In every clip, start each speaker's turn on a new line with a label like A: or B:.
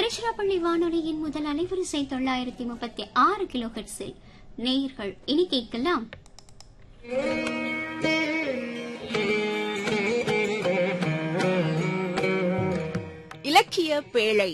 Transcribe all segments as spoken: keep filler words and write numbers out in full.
A: திருச்சிராப்பள்ளி வானொலியின் முதல் அலைவரிசை தொள்ளாயிரத்தி முப்பத்தி ஆறு கிலோ ஹெர்ட்ஸில் நேயர்கள் இனி கேட்கலாம்.
B: இலக்கிய பேழை.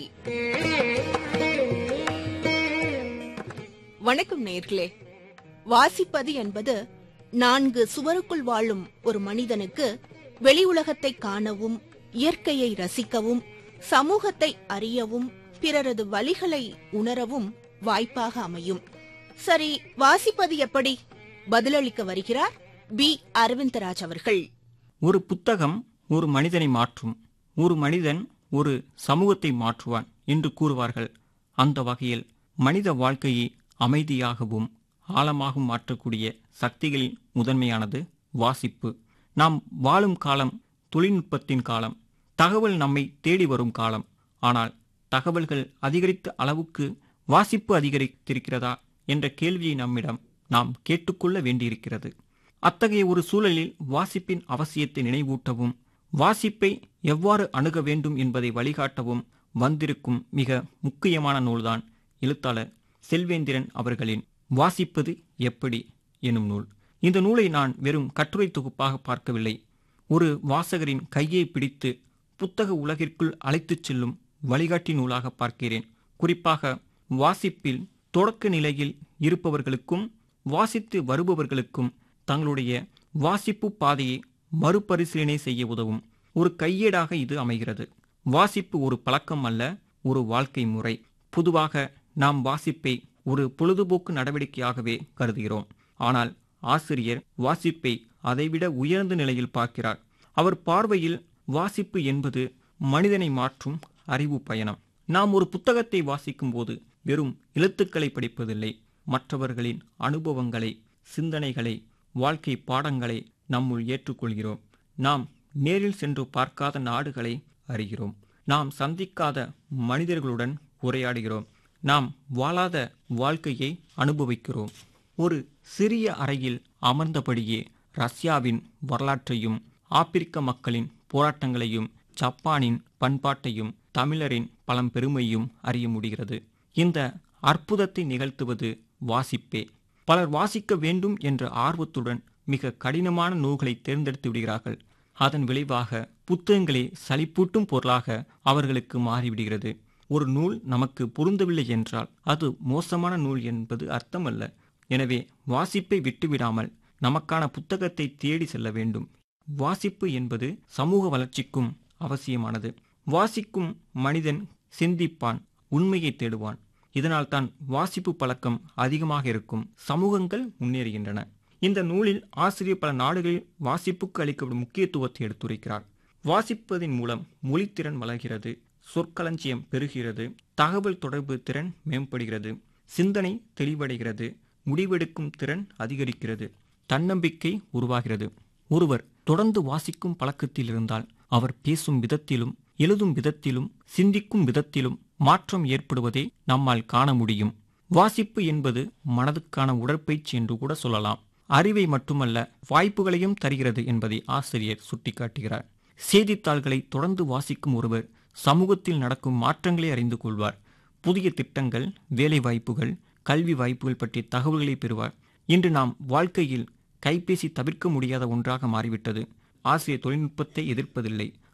B: வணக்கம் நேயர்களே. வாசிப்பது என்பது நான்கு சுவருக்குள் வாழும் ஒரு மனிதனுக்கு வெளி உலகத்தை காணவும், இயற்கையை ரசிக்கவும், சமூகத்தை அறியவும், பிறரது வழிகளை உணரவும் வாய்ப்பாக அமையும். சரி, வாசிப்பது எப்படி? பதிலளிக்க வருகிறார் பி அரவிந்தராஜ் அவர்கள்.
C: ஒரு புத்தகம் ஒரு மனிதனை மாற்றும், ஒரு மனிதன் ஒரு சமூகத்தை மாற்றுவான் என்று கூறுவார்கள். அந்த வகையில் மனித வாழ்க்கையை அமைதியாகவும் ஆழமாகவும் மாற்றக்கூடிய சக்திகளில் முதன்மையானது வாசிப்பு. நாம் வாழும் காலம் தொழில்நுட்பத்தின் காலம், தகவல் நம்மை தேடி வரும் காலம். ஆனால் தகவல்கள் அதிகரித்த அளவுக்கு வாசிப்பு அதிகரித்திருக்கிறதா என்ற கேள்வியை நம்மிடம் நாம் கேட்டுக்கொள்ள வேண்டியிருக்கிறது. அத்தகைய ஒரு சூழலில் வாசிப்பின் அவசியத்தை நினைவூட்டவும், வாசிப்பை எவ்வாறு அணுக வேண்டும் என்பதை வழிகாட்டவும் வந்திருக்கும் மிக முக்கியமான நூல்தான் எழுத்தாளர் செல்வேந்திரன் அவர்களின் வாசிப்பது எப்படி எனும் நூல். இந்த நூலை நான் வெறும் கட்டுரை தொகுப்பாக பார்க்கவில்லை, ஒரு வாசகரின் கையை பிடித்து புத்தக உலகிற்குள் அழைத்துச் செல்லும் வழிகாட்டி நூலாக பார்க்கிறேன். குறிப்பாக வாசிப்பில் தொடக்க நிலையில் இருப்பவர்களுக்கும் வாசித்து வருபவர்களுக்கும் தங்களுடைய வாசிப்பு பாதையை மறுபரிசீலனை செய்ய உதவும் ஒரு கையேடாக இது அமைகிறது. வாசிப்பு ஒரு பழக்கம் அல்ல, ஒரு வாழ்க்கை முறை. பொதுவாக நாம் வாசிப்பை ஒரு பொழுதுபோக்கு நடவடிக்கையாகவே கருதுகிறோம். ஆனால் ஆசிரியர் வாசிப்பை அதைவிட உயர்ந்த நிலையில் பார்க்கிறார். அவர் பார்வையில் வாசிப்பு என்பது மனிதனை மாற்றும் அறிவு பயணம். நாம் ஒரு புத்தகத்தை வாசிக்கும் போது வெறும் எழுத்துக்களை படிப்பதில்லை, மற்றவர்களின் அனுபவங்களை, சிந்தனைகளை, வாழ்க்கை பாடங்களை நம்முள் ஏற்றுக்கொள்கிறோம். நாம் நேரில் சென்று பார்க்காத நாடுகளை அறிகிறோம், நாம் சந்திக்காத மனிதர்களுடன் உரையாடுகிறோம், நாம் வாழாத வாழ்க்கையை அனுபவிக்கிறோம். ஒரு சிறிய அறையில் அமர்ந்தபடியே ரஷ்யாவின் வரலாற்றையும், ஆப்பிரிக்க மக்களின் போராட்டங்களையும், ஜப்பானின் பண்பாட்டையும், தமிழரின் பழம்பெருமையும் அறிய முடிகிறது. இந்த அற்புதத்தை நிகழ்த்துவது வாசிப்பே. பலர் வாசிக்க வேண்டும் என்ற ஆர்வத்துடன் மிக கடினமான நூல்களை தேர்ந்தெடுத்து விடுகிறார்கள். அதன் விளைவாக புத்தகங்களே சலிப்பூட்டும் பொருளாக அவர்களுக்கு மாறிவிடுகிறது. ஒரு நூல் நமக்கு பொருந்தவில்லை என்றால் அது மோசமான நூல் என்பது அர்த்தமல்ல. எனவே வாசிப்பை விட்டுவிடாமல் நமக்கான புத்தகத்தை தேடி செல்ல வேண்டும். வாசிப்பு என்பது சமூக வளர்ச்சிக்கும் அவசியமானது. வாசிக்கும் மனிதன் சிந்திப்பான், உண்மையை தேடுவான். இதனால் தான் வாசிப்பு பழக்கம் அதிகமாக இருக்கும் சமூகங்கள் முன்னேறுகின்றன. இந்த நூலில் ஆசிரியர் பல நாடுகளில் வாசிப்புக்கு அளிக்கப்படும் முக்கியத்துவத்தை எடுத்துரைக்கிறார். வாசிப்பதின் மூலம் மொழித்திறன் வளர்கிறது, சொற்களஞ்சியம் பெருகிறது, தகவல் தொடர்பு திறன் மேம்படுகிறது, சிந்தனை தெளிவடைகிறது, முடிவெடுக்கும் திறன் அதிகரிக்கிறது, தன்னம்பிக்கை உருவாகிறது. ஒருவர் தொடர்ந்து வாசிக்கும் பழக்கத்தில் இருந்தால் அவர் பேசும் விதத்திலும், எழுதும் விதத்திலும், சிந்திக்கும் விதத்திலும் மாற்றம் ஏற்படுவதை நம்மால் காண முடியும். வாசிப்பு என்பது மனதுக்கான உடற்பயிற்சி என்று கூட சொல்லலாம். அறிவை மட்டுமல்ல, வாய்ப்புகளையும் தருகிறது என்பதை ஆசிரியர் சுட்டிக்காட்டுகிறார். செய்தித்தாள்களை தொடர்ந்து வாசிக்கும் ஒருவர் சமூகத்தில் நடக்கும் மாற்றங்களை அறிந்து கொள்வார். புதிய திட்டங்கள், வேலை வாய்ப்புகள், கல்வி வாய்ப்புகள் பற்றிய தகவல்களை பெறுவார். இன்று நாம் வாழ்க்கையில் கைபேசி தவிர்க்க முடியாத ஒன்றாக மாறிவிட்டது. ஆசிரியர் தொழில்நுட்பத்தை எதிர்ப்பதில்லை,